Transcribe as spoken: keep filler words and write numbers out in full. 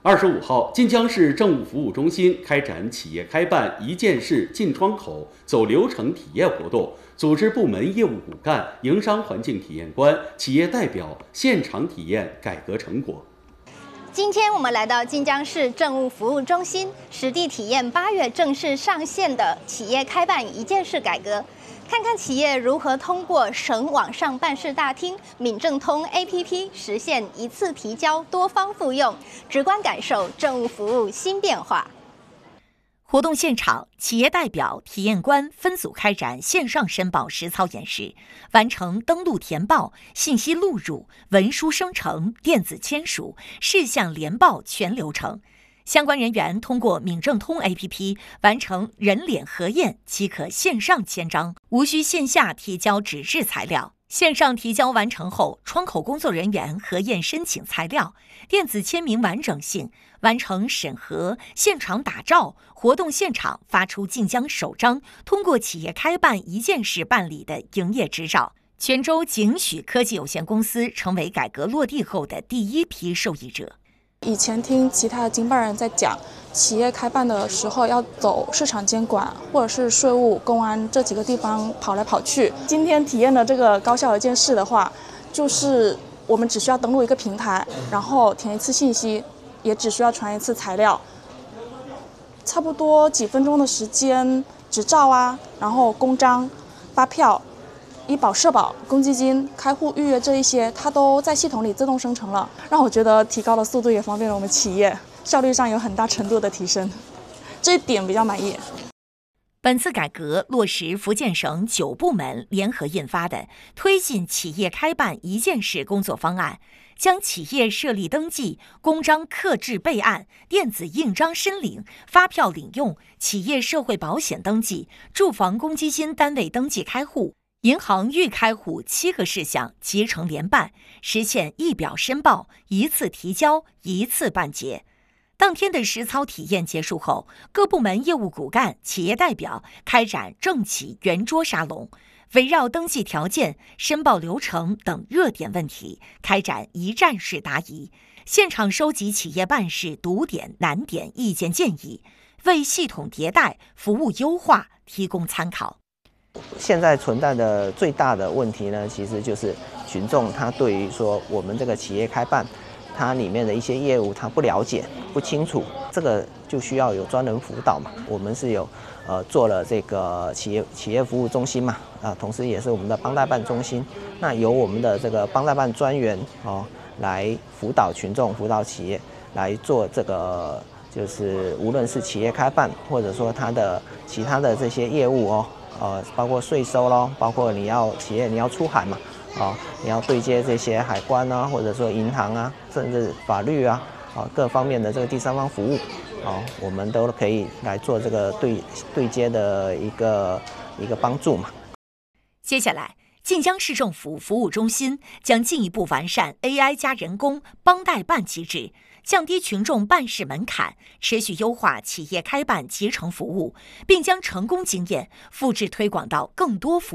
二十五号，晋江市政务服务中心开展企业开办一件事进窗口走流程体验活动，组织部门业务骨干、营商环境体验官、企业代表现场体验改革成果。 今天我们来到晋江市政务服务中心，实地体验八月正式上线的企业开办一件事改革。看看企业如何通过省网上办事大厅、闽政通 A P P 实现一次提交、多方复用，直观感受政务服务新变化。 活动现场，企业代表、体验官分组开展线上申报实操演示，完成登录填报、信息录入、文书生成、电子签署、事项联报全流程。相关人员通过闽政通 A P P 完成人脸核验即可线上签章，无需线下提交纸质材料。线上提交完成后，窗口工作人员核验申请材料，电子签名完整性，完成审核，现场打照，活动现场发出晋江首张通过企业开办一件事办理的营业执照。泉州景许科技有限公司成为改革落地后的第一批受益者。 以前听其他的经办人在讲，企业开办的时候要走市场监管或者是税务、公安这几个地方跑来跑去。今天体验的这个高效一件事的话，就是我们只需要登录一个平台，然后填一次信息，也只需要传一次材料，差不多几分钟的时间，执照啊，然后公章、发票、医保、社保、公积金、开户预约这一些，它都在系统里自动生成了，让我觉得提高了速度，也方便了我们企业，效率上有很大程度的提升，这一点比较满意。 本次改革落实福建省九部门联合印发的《推进企业开办一件事工作方案》，将企业设立登记、公章刻制备案、电子印章申领、发票领用、企业社会保险登记、住房公积金单位登记开户、银行预开户七个事项集成联办，实现一表申报、一次提交、一次办结。当天的实操体验结束后，各部门业务骨干、企业代表开展政企圆桌沙龙，围绕登记条件、申报流程等热点问题开展一站式答疑，现场收集企业办事堵点、难点意见建议，为系统迭代、服务优化提供参考。 现在存在的最大的问题呢，其实就是群众他对于说我们这个企业开办，它里面的一些业务他不了解、不清楚，这个就需要有专人辅导嘛。我们是有呃做了这个企业企业服务中心嘛，啊，同时也是我们的帮代办中心。那由我们的这个帮代办专员哦来辅导群众、辅导企业来做这个，就是无论是企业开办，或者说它的其他的这些业务哦。呃，包括税收咯，包括你要企业你要出海嘛，啊、哦，你要对接这些海关啊，或者说银行啊，甚至法律啊，啊、哦、各方面的这个第三方服务，啊、哦，我们都可以来做这个对对接的一个一个帮助嘛。 接下来，晋江市政府服务中心将进一步完善 A I 加人工帮代办机制，降低群众办事门槛，持续优化企业开办集成服务，并将成功经验复制推广到更多服务。